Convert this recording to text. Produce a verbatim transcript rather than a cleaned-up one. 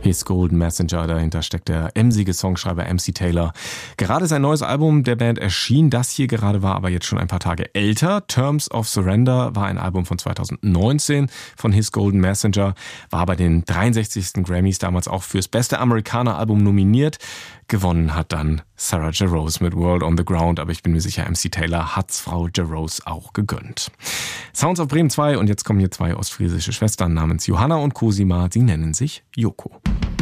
His Golden Messenger, dahinter steckt der emsige Songschreiber M C Taylor. Gerade sein neues Album der Band erschien, das hier gerade war aber jetzt schon ein paar Tage älter. Terms of Surrender war ein Album von zweitausendneunzehn von His Golden Messenger, war bei den dreiundsechzigsten Grammys damals auch fürs beste Amerikaner-Album nominiert. Gewonnen hat dann Sarah Jarosz mit World on the Ground, aber ich bin mir sicher, M C Taylor hat's Frau Jarosz auch gegönnt. Sounds of Bremen zwei und jetzt kommen hier zwei ostfriesische Schwestern namens Johanna und Cosima, sie nennen sich Joko.